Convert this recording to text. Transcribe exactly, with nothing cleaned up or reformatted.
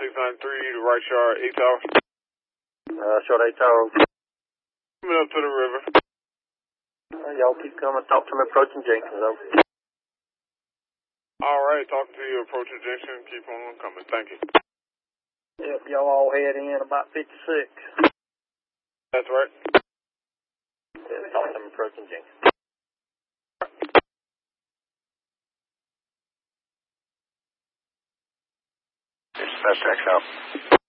six nine three to right yard, eight tower. Uh, short eight tower. Coming up to the river. Uh, y'all keep coming. Talk to me approaching Jenkins, though. All right, talking to you, approaching Junction. Keep on coming. Thank you. Yep, y'all all head in about fifty-six. That's right. Yeah, talk to me approaching Jenkins. That's X out.